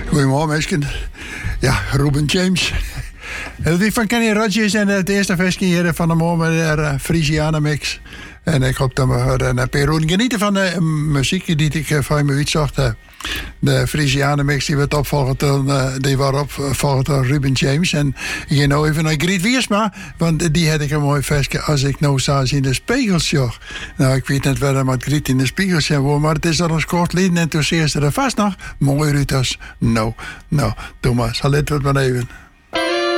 Goedemorgen, mensen. Ja, Ruben James. Die van Kenny Rogers en het eerste versje hier van de morgen met de Frisiana mix. En ik hoop dat we Peru genieten van de muziek die ik van me uitzocht. De Frisiana mix die werd opvolgd die was opvolgd door Ruben James. En je nou even naar Griet Wiersma, want die had ik een mooi versje als ik nou s'avonds in de spiegel zag. Nou, ik weet niet waar met Griet in de spiegel zijn, maar het is al een kort geleden en toen zeer ze er vast nog. Mooi Rutas. Nou, Thomas, zal dit wat maar even.